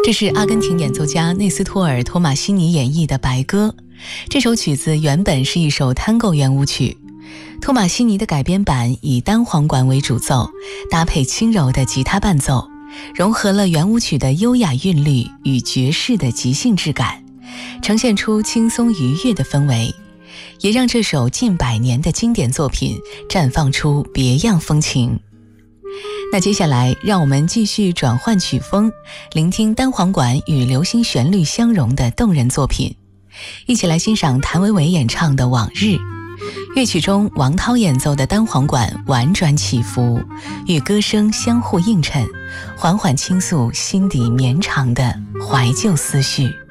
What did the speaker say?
这是阿根廷演奏家内斯托尔·托马西尼演绎的《白鸽》。这首曲子原本是一首探戈圆舞曲，托马西尼的改编版以单簧管为主奏，搭配轻柔的吉他伴奏，融合了圆舞曲的优雅韵律与爵士的即兴质感，呈现出轻松愉悦的氛围，也让这首近100年的经典作品绽放出别样风情。那接下来让我们继续转换曲风，聆听单簧管与流行旋律相融的动人作品，一起来欣赏谭维维演唱的《往日》。乐曲中王涛演奏的单簧管婉转起伏，与歌声相互映衬，缓缓倾诉心底绵长的怀旧思绪。